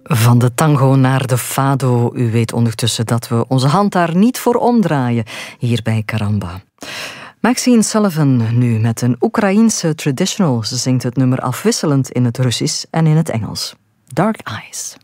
Van de tango naar de fado. U weet ondertussen dat we onze hand daar niet voor omdraaien, hier bij Caramba. Maxine Sullivan nu met een Oekraïense traditional. Ze zingt het nummer afwisselend in het Russisch en in het Engels. Dark Eyes.